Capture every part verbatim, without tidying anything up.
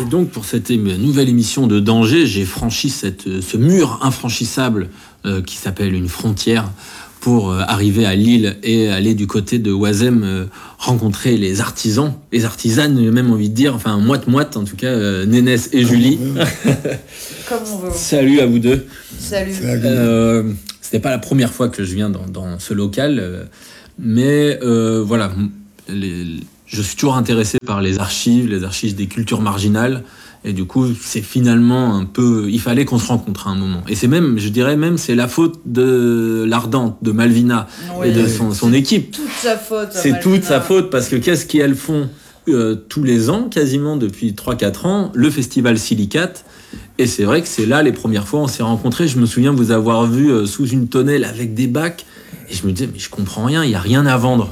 donc, pour cette nouvelle émission de Danger, j'ai franchi cette, ce mur infranchissable euh, qui s'appelle une frontière pour euh, arriver à Lille et aller du côté de Oisem euh, rencontrer les artisans, les artisanes, j'ai même envie de dire, enfin moite-moite en tout cas, euh, Nénès et Julie. Comme on veut. Salut à vous deux. Salut. Euh, c'était pas la première fois que je viens dans, dans ce local, euh, mais euh, voilà, les, je suis toujours intéressé par les archives, les archives des cultures marginales. Et du coup, c'est finalement un peu... Il fallait qu'on se rencontre à un moment. Et c'est même, je dirais même, c'est la faute de l'Ardente, de Malvina oui, et de son, son équipe. C'est toute sa faute. C'est Malvina. toute sa faute, parce que qu'est-ce qu'elles font euh, tous les ans, quasiment depuis trois quatre ans, le festival Silicate. Et c'est vrai que c'est là, les premières fois, on s'est rencontrés. Je me souviens vous avoir vu euh, sous une tonnelle avec des bacs. Et je me disais, mais je comprends rien, il n'y a rien à vendre.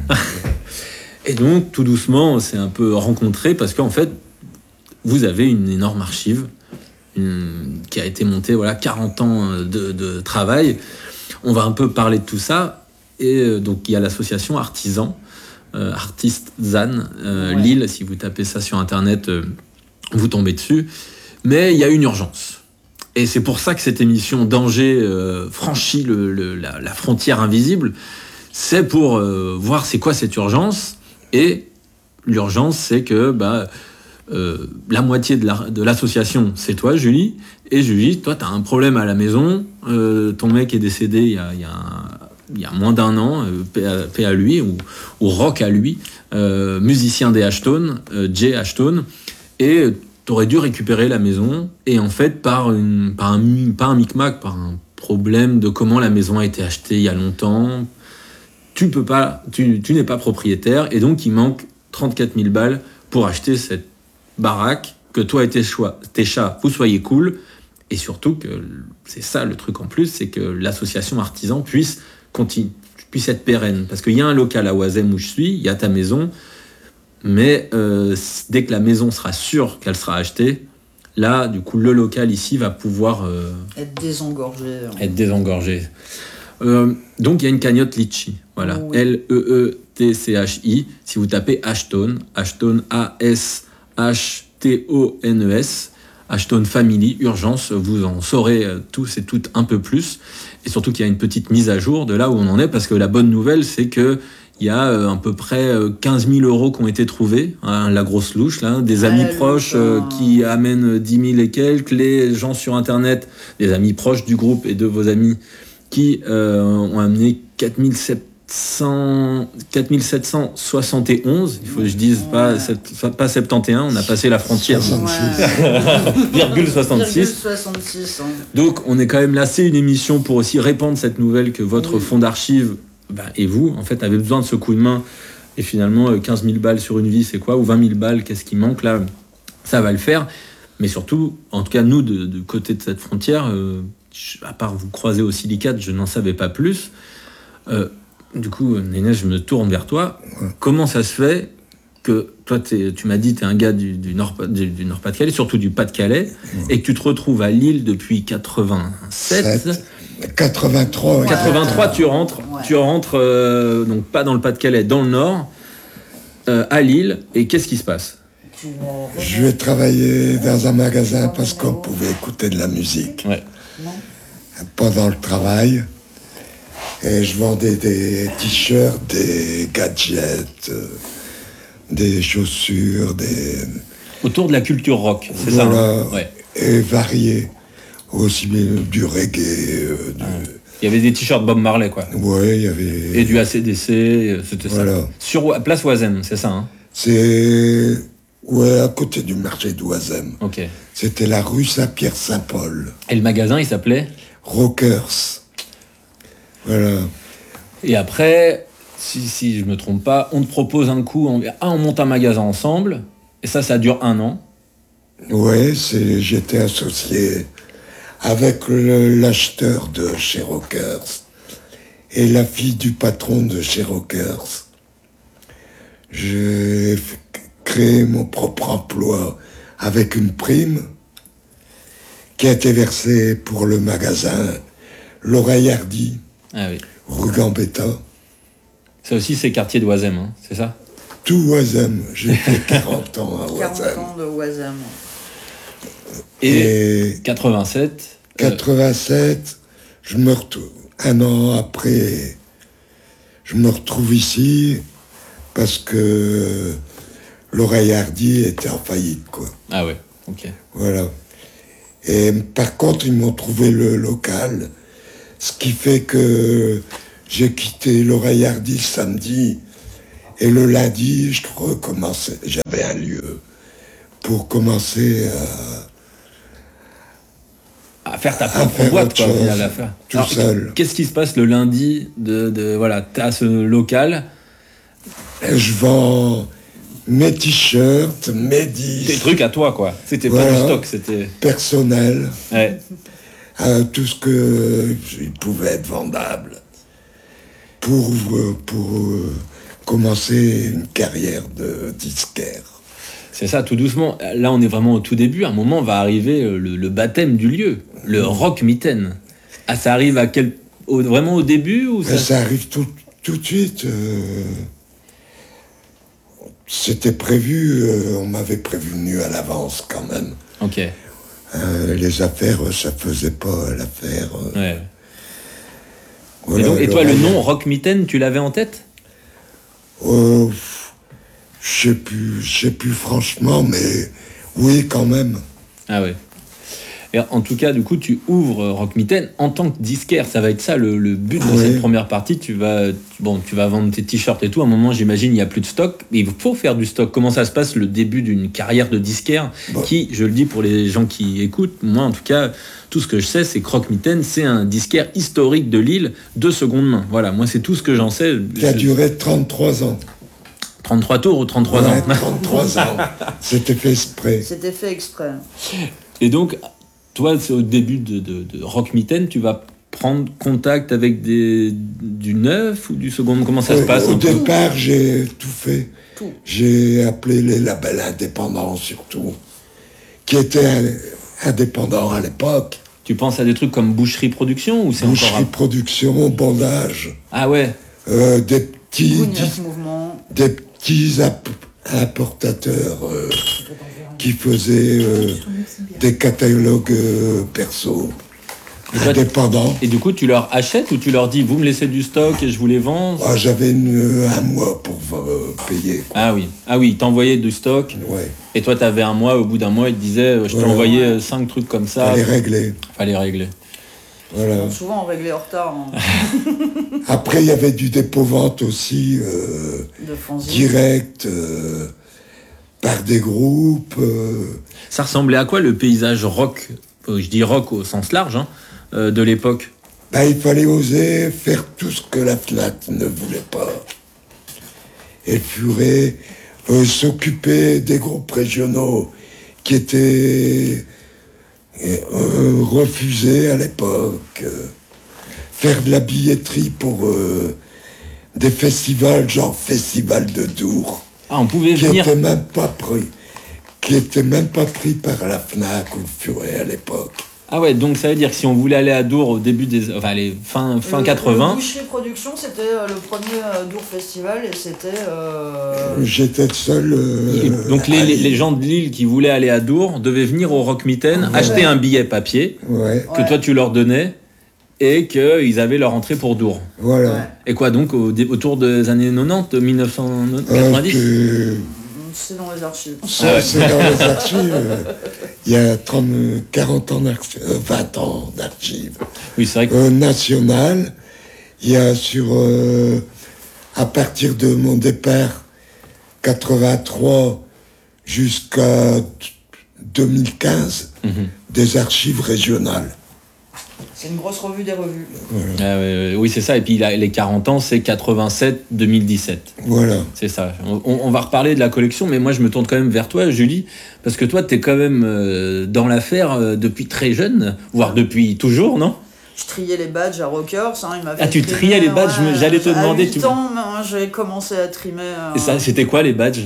Et donc, tout doucement, on s'est un peu rencontrés, parce qu'en fait, vous avez une énorme archive une, qui a été montée, voilà, quarante ans de, de travail. On va un peu parler de tout ça. Et euh, donc, il y a l'association Artisan, euh, Artiste Zan, euh, ouais. Lille. Si vous tapez ça sur Internet, euh, vous tombez dessus. Mais il y a une urgence. Et c'est pour ça que cette émission Danger euh, franchit le, le, la, la frontière invisible. C'est pour euh, voir c'est quoi cette urgence. Et l'urgence, c'est que... Bah, Euh, la moitié de, la, de l'association, c'est toi, Julie. Et Julie, toi, t'as un problème à la maison. Euh, ton mec est décédé il y a, il y a, un, il y a moins d'un an, euh, paix, à, paix à lui, ou, ou rock à lui, euh, musicien des Ashton, euh, Jay Ashton. Et t'aurais dû récupérer la maison. Et en fait, par, une, par un, pas un micmac, par un problème de comment la maison a été achetée il y a longtemps, tu, peux pas, tu, tu n'es pas propriétaire. Et donc, il manque trente-quatre mille balles pour acheter cette baraque, que toi et tes, choix, tes chats, vous soyez cool, et surtout que c'est ça le truc en plus, c'est que l'association Artisan puisse, continue, puisse être pérenne. Parce qu'il y a un local à Oisem où je suis, il y a ta maison, mais euh, dès que la maison sera sûre qu'elle sera achetée, là, du coup, le local ici va pouvoir... Euh, être désengorgé. Hein. Être désengorgé. Euh, donc, il y a une cagnotte Litchi. Voilà, oh, oui. L E E T C H I. Si vous tapez Ashton, Ashton A S H T O N E S, Ashton Family, urgence, vous en saurez tous et toutes un peu plus. Et surtout qu'il y a une petite mise à jour de là où on en est, parce que la bonne nouvelle, c'est qu'il y a à peu près quinze mille euros qui ont été trouvés, hein, la grosse louche, là, des amis ah, proches euh, qui amènent dix mille et quelques, les gens sur Internet, les amis proches du groupe et de vos amis, qui euh, ont amené quatre mille sept cent soixante et onze, il faut que je dise pas, pas soixante et onze, on a passé la frontière. virgule soixante-six. soixante-six hein. Donc on est quand même là, c'est une émission pour aussi répandre cette nouvelle que votre oui. fonds d'archives, bah, et vous, en fait, avez besoin de ce coup de main. Et finalement, quinze mille balles sur une vie, c'est quoi ? Ou vingt mille balles, qu'est-ce qui manque là ? Ça va le faire. Mais surtout, en tout cas, nous, de, de côté de cette frontière, euh, à part vous croiser au Silicate, je n'en savais pas plus. Euh, Du coup, Nénès, je me tourne vers toi. Comment ça se fait que toi, tu m'as dit que tu es un gars du, du, Nord, du, du Nord-Pas-de-Calais, surtout du Pas-de-Calais, ouais. et que tu te retrouves à Lille depuis quatre-vingt-sept quatre-vingt-trois Ouais. quatre-vingt-trois tu rentres, ouais. tu rentres euh, donc pas dans le Pas-de-Calais, dans le Nord, euh, à Lille, et qu'est-ce qui se passe ? Je vais travailler dans un magasin parce qu'on pouvait écouter de la musique. Ouais. Pendant le travail. Et je vendais des t-shirts, des gadgets, euh, des chaussures, des... Autour de la culture rock, c'est voilà, ça hein ouais. Et varié. Aussi du reggae. Euh, du... Ah. Il y avait des t-shirts Bob Marley, quoi. Ouais, il y avait... Et du A C D C, c'était voilà. ça. Sur Place Oisem, c'est ça hein C'est... Ouais, à côté du marché d'Oisem. Ok. C'était la rue Saint-Pierre-Saint-Paul. Et le magasin, il s'appelait ? Rockers. Voilà. Et après, si, si je me trompe pas, on te propose un coup, on, ah, on monte un magasin ensemble, et ça, ça dure un an. Ouais, c'est, j'étais associé avec le, l'acheteur de chez Rockers et la fille du patron de chez Rockers. J'ai créé mon propre emploi avec une prime qui a été versée pour le magasin L'Oreille Hardie. Ah oui. Rue Gambetta. Ça aussi, c'est quartier d'Oisem, hein, c'est ça ? Tout Oisem. J'ai fait quarante ans à quarante Oisem. ans de Oisem. Et, Et quatre-vingt-sept. quatre-vingt-sept, je me retrouve. Un an après, je me retrouve ici parce que l'Oreille Hardie était en faillite, quoi. Ah ouais, ok. Voilà. Et par contre, ils m'ont trouvé le local, ce qui fait que j'ai quitté l'Oreille Hardie le samedi, et le lundi, je recommençais. J'avais un lieu pour commencer à, À faire ta à propre faire boîte, autre quoi, au chose, final, à faire. tout Alors, seul. Qu'est-ce qui se passe le lundi de, de voilà, t'as ce local, Et je vends mes t-shirts, mes tes disques trucs à toi, quoi. C'était pas Voilà. du stock, c'était. personnels, Ouais. euh, tout ce que il pouvait être vendable pour, euh, pour euh, commencer une carrière de disquaire. C'est ça, tout doucement. Là, on est vraiment au tout début. À un moment, va arriver euh, le, le baptême du lieu, le rock mitaine. Ah, ça arrive à quel, au- vraiment au début ou ça... Et ça arrive tout, tout de suite. euh, C'était prévu, euh, on m'avait prévenu à l'avance quand même. Ok. Euh, les affaires, ça faisait pas l'affaire. euh, Ouais. voilà, et, donc, et toi, le Laurent. nom rock mitaine, tu l'avais en tête? Euh, je sais plus, je sais plus franchement, mais oui, quand même. Ah ouais. Et en tout cas, du coup, tu ouvres euh, Rock Mitaine en tant que disquaire. Ça va être ça le, le but de Oui. cette première partie. Tu vas, tu- bon, tu vas vendre tes t-shirts et tout. À un moment, j'imagine, il n'y a plus de stock. Il faut faire du stock. Comment ça se passe le début d'une carrière de disquaire Bon. qui, je le dis pour les gens qui écoutent, moi en tout cas, tout ce que je sais, c'est que Rock Mitaine, c'est un disquaire historique de Lille de seconde main. Voilà, moi c'est tout ce que j'en sais. Qui a Je- duré trente-trois ans. trente-trois tours ou trente-trois Ouais, ans. trente-trois ans. C'était fait exprès. C'était fait exprès. Et donc, toi, c'est au début de, de, de Rock Mitaine, tu vas prendre contact avec des, du neuf ou du second? Comment ça se Ouais, passe Au un peu départ, j'ai tout fait. Tout. J'ai appelé les labels indépendants surtout, qui étaient in- indépendants à l'époque. Tu penses à des trucs comme Boucherie Production ou c'est encore Boucherie un... Production, Bondage, Ah ouais, euh, des petits, Coup neuf mouvements. des petits ap- importateurs euh, qui faisaient euh, des catalogues euh, perso, Et toi, tu- indépendants. et du coup tu leur achètes ou tu leur dis vous me laissez du stock et je vous les vends? Ah, j'avais une- un mois pour euh, payer. quoi. Ah oui, ah oui, ils t'envoyaient du stock Ouais, et toi t'avais un mois, au bout d'un mois ils te disaient euh, je t'ai Voilà. envoyé euh, cinq trucs comme ça, fallait régler. fallait régler. Voilà. Bon, souvent, on réglait en retard hein, Après, il y avait du dépôt-vente aussi, euh, de fanzine. direct, euh, par des groupes. euh, Ça ressemblait à quoi le paysage rock, euh, je dis rock au sens large, hein, euh, de l'époque? Ben, il fallait oser faire tout ce que la FNAC ne voulait pas. Et Furet euh, s'occuper des groupes régionaux qui étaient euh, refusés à l'époque. euh, faire de la billetterie pour euh, des festivals, genre Festival de Dour, Ah, on pouvait qui venir... n'était même pas pris, qui était même pas pris par la FNAC ou le Furet à l'époque. Ah ouais, donc ça veut dire que si on voulait aller à Dour au début des... Enfin, les fin, fin Le- quatre-vingts... Le Boucherie Production, c'était euh, le premier euh, Dour Festival et c'était. euh, J'étais seul. euh, Et donc à les, les- Lille. les gens de Lille qui voulaient aller à Dour devaient venir au Rock Mitaine, Ouais. acheter un billet papier Ouais, que Ouais. toi tu leur donnais et qu'ils avaient leur entrée pour Dour. voilà. ouais. Et quoi donc au, dé- autour des années quatre-vingt-dix, mille neuf cent Euh, quatre-vingt-dix que- C'est dans les archives. ça, c'est dans les archives. euh, Il y a trente, quarante ans d'archives, euh, vingt ans d'archives. Oui, c'est vrai que... Euh, national, il y a sur, euh, à partir de mon départ, quatre-vingt-trois jusqu'à deux mille quinze, Mhm. des archives régionales. C'est une grosse revue des revues. Ah ouais, ouais, oui, c'est ça. Et puis là, les quarante ans, c'est quatre-vingt-sept deux mille dix-sept. Voilà. C'est ça. On, on va reparler de la collection, mais moi je me tourne quand même vers toi, Julie, parce que toi, tu es quand même euh, dans l'affaire euh, depuis très jeune, voire depuis toujours, non? Je triais les badges à Rockers. Hein, il m'a Ah, fait tu trimer, triais les badges, je me- j'allais te à demander, huit tu- ans, hein, j'ai commencé à trimer. euh, Et ça, c'était quoi les badges?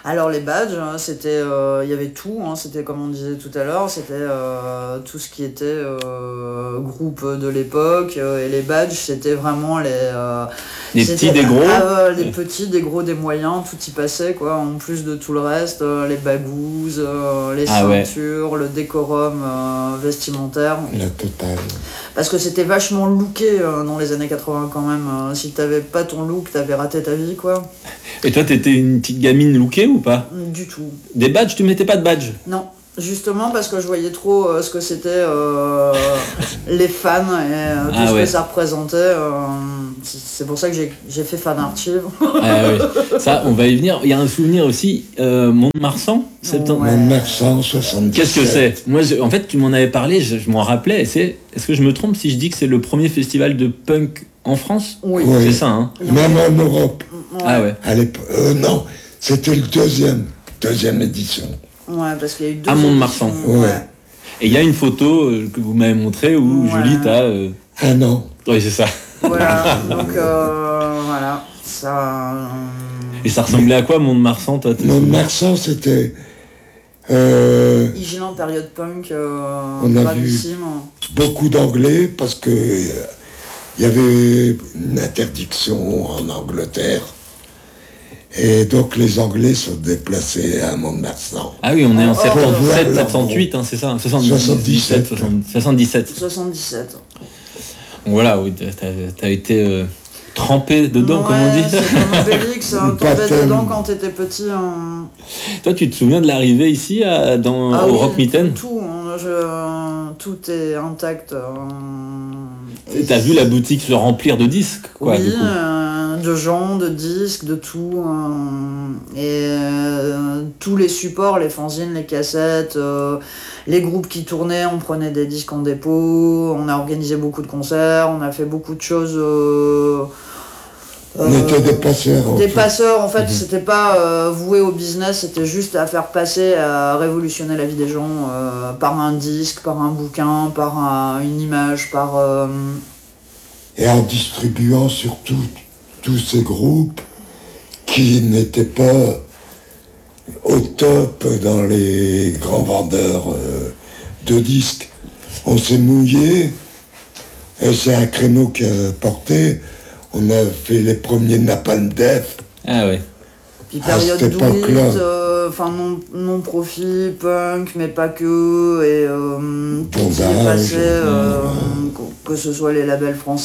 Alors les badges, hein, c'était, euh, il y avait tout, hein, c'était comme on disait tout à l'heure, c'était euh, tout ce qui était euh, groupe de l'époque, euh, et les badges c'était vraiment les... Euh, des petits, des gros ah, euh, les petits, des gros, des moyens, tout y passait quoi, en plus de tout le reste, euh, les bagouzes, euh, les ah, ceintures, ouais. Le décorum euh, vestimentaire. La totale. Parce que c'était vachement looké euh, dans les années quatre-vingts quand même, euh, si t'avais pas ton look, t'avais raté ta vie quoi. Et toi, t'étais une petite gamine lookée ou pas? Du tout. Des badges, tu mettais pas de badge? Non, justement parce que je voyais trop euh, ce que c'était euh, les fans et euh, tout ah, ce ouais. que ça représentait. Euh, c'est pour ça que j'ai, j'ai fait Fan Archive. Ah, oui. Ça, on va y venir. Il y a un souvenir aussi, euh, Mont-de-Marsan. Ouais. Mont-de-Marsan, soixante-dix-sept. Qu'est-ce que c'est? Moi, je, en fait, tu m'en avais parlé, je, je m'en rappelais. C'est, est-ce que je me trompe si je dis que c'est le premier festival de punk en France? Oui. oui. C'est ça, hein? Même en Europe. Ouais. Ah ouais. À l'époque, euh, non, c'était le deuxième, deuxième édition. Ouais, parce qu'il y a eu deux à Mont-de-Marsan. Ouais. ouais. Et il y a une photo euh, que vous m'avez montrée où ouais. Julie t'as... Euh... Ah non. Oui, c'est ça. Voilà, donc euh, voilà, ça... Euh... Et ça ressemblait à quoi, Mont-de-Marsan, toi? Mont-de-Marsan, c'était... Euh... Igilant, période punk, euh, on a vu beaucoup d'anglais, parce que il euh, y avait une interdiction en Angleterre. Et donc les Anglais sont déplacés à Mont-de-Marsan. Ah oui, on est en soixante-dix-sept, soixante-huit, hein, c'est ça, soixante-dix-sept. soixante-dix-sept. soixante-dix-sept. Voilà, oui, t'as, t'as été euh, trempé dedans, ouais, comme on dit. C'est comme Obélix, hein, tombé dedans quand t'étais petit. Hein. Toi, tu te souviens de l'arrivée ici, à, dans, ah au oui, Rock Mitten? Tout, hein, je, tout est intact. Hein. Et t'as vu la boutique se remplir de disques, quoi, oui, du coup. Euh, de gens, de disques, de tout. Hein. Et euh, tous les supports, les fanzines, les cassettes, euh, les groupes qui tournaient, on prenait des disques en dépôt, on a organisé beaucoup de concerts, on a fait beaucoup de choses... Euh, on euh, était des passeurs. Des en fait. passeurs, en fait, mmh. C'était pas euh, voué au business, c'était juste à faire passer, à révolutionner la vie des gens euh, par un disque, par un bouquin, par un, une image, par... Euh... Et en distribuant surtout tous ces groupes qui n'étaient pas au top dans les grands vendeurs euh, de disques. On s'est mouillé, et c'est un créneau qui a porté. On a fait les premiers Napalm Death. Ah ouais. Puis période douze, enfin euh, non, non profit, punk, mais pas que, et euh, tout s'est passé, euh, que, que ce soit les labels français.